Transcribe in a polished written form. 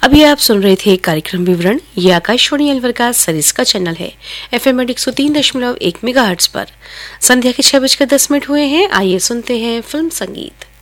अभी आप सुन रहे थे कार्यक्रम विवरण। ये आकाशवाणी अलवर का सरिस का चैनल है। FM 103.1 मेगाहर्ट्ज पर संध्या के 6:10 हुए हैं। आइए सुनते हैं फिल्म संगीत।